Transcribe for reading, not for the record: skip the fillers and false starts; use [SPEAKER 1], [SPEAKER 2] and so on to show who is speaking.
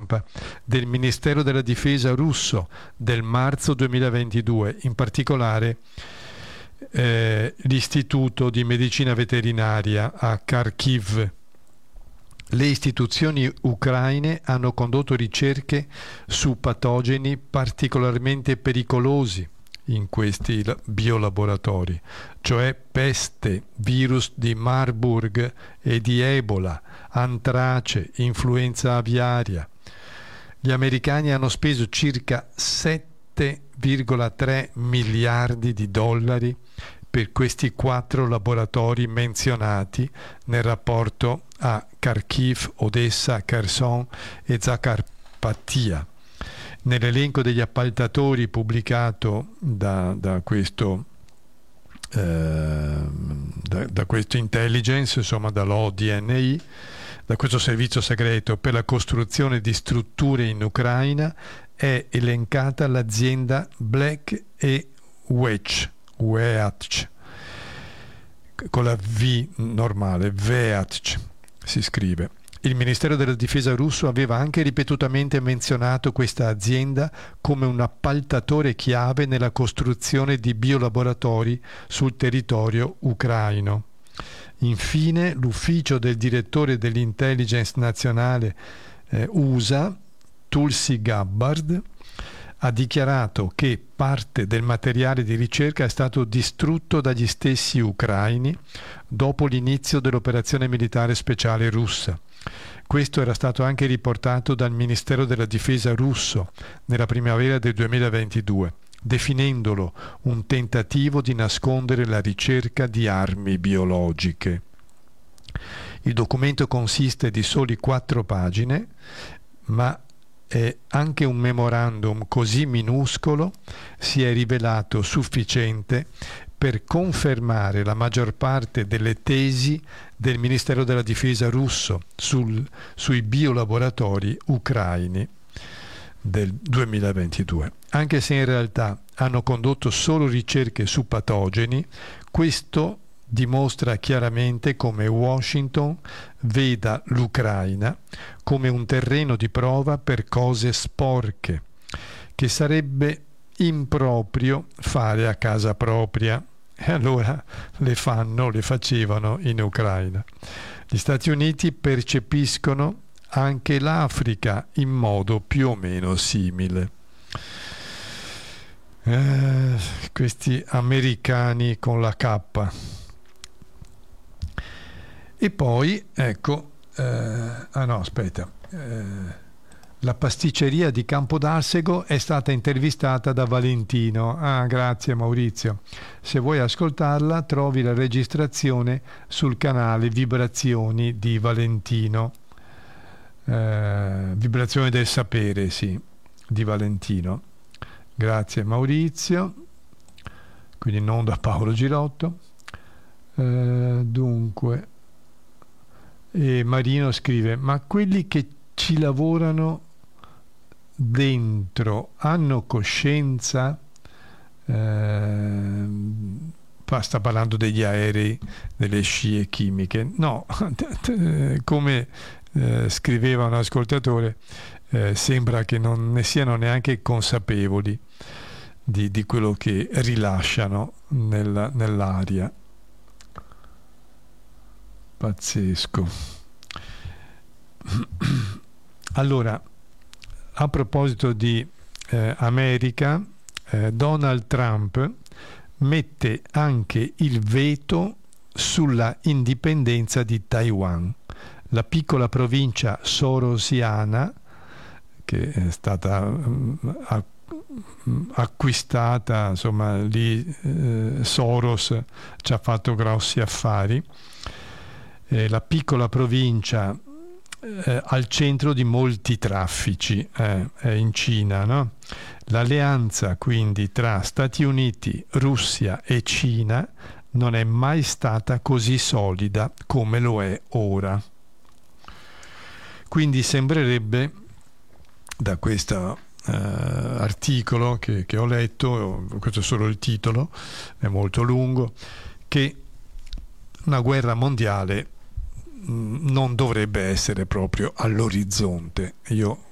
[SPEAKER 1] stampa del Ministero della Difesa russo del marzo 2022, in particolare l'Istituto di Medicina Veterinaria a Kharkiv. Le istituzioni ucraine hanno condotto ricerche su patogeni particolarmente pericolosi in questi biolaboratori, cioè peste, virus di Marburg e di Ebola, antrace, influenza aviaria. Gli americani hanno speso circa 7,3 miliardi di dollari per questi 4 laboratori menzionati nel rapporto a Kharkiv, Odessa, Kherson e Zakarpattia. Nell'elenco degli appaltatori pubblicato da questo intelligence, insomma dall'ODNI, da questo servizio segreto per la costruzione di strutture in Ucraina, è elencata l'azienda Black & Veatch, con la V normale, Veatch si scrive. Il Ministero della Difesa russo aveva anche ripetutamente menzionato questa azienda come un appaltatore chiave nella costruzione di biolaboratori sul territorio ucraino. Infine, l'ufficio del direttore dell'intelligence nazionale USA, Tulsi Gabbard, ha dichiarato che parte del materiale di ricerca è stato distrutto dagli stessi ucraini dopo l'inizio dell'operazione militare speciale russa. Questo era stato anche riportato dal Ministero della Difesa russo nella primavera del 2022, definendolo un tentativo di nascondere la ricerca di armi biologiche. Il documento consiste di soli 4 pagine, ma anche un memorandum così minuscolo si è rivelato sufficiente per confermare la maggior parte delle tesi del Ministero della Difesa russo sui biolaboratori ucraini del 2022. Anche se in realtà hanno condotto solo ricerche su patogeni, questo dimostra chiaramente come Washington veda l'Ucraina come un terreno di prova per cose sporche, che sarebbe improprio fare a casa propria, e allora le facevano in Ucraina. Gli Stati Uniti percepiscono anche l'Africa in modo più o meno simile. Questi americani con la K. E poi, ecco, la pasticceria di Campodarsego è stata intervistata da Valentino. Grazie Maurizio. Se vuoi ascoltarla, trovi la registrazione sul canale Vibrazioni di Valentino. Vibrazioni del sapere, sì, di Valentino. Grazie Maurizio. Quindi non da Paolo Girotto. Dunque, e Marino scrive: ma quelli che ci lavorano dentro hanno coscienza? Sta parlando degli aerei, delle scie chimiche. No, come scriveva un ascoltatore, sembra che non ne siano neanche consapevoli di quello che rilasciano nell'aria. Pazzesco. Allora, a proposito di America, Donald Trump mette anche il veto sulla indipendenza di Taiwan, la piccola provincia sorosiana che è stata acquistata, insomma lì Soros ci ha fatto grossi affari. La piccola provincia al centro di molti traffici è in Cina, no? L'alleanza quindi tra Stati Uniti, Russia e Cina non è mai stata così solida come lo è ora. Quindi sembrerebbe, da questo articolo che ho letto, questo è solo il titolo, è molto lungo, che una guerra mondiale non dovrebbe essere proprio all'orizzonte. Io